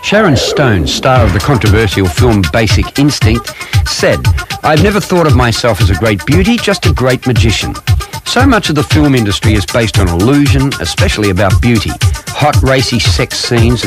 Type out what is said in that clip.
Sharon Stone, star of the controversial film Basic Instinct, said, "I've never thought of myself as a great beauty, just a great magician. So much of the film industry is based on illusion, especially about beauty. Hot, racy sex scenes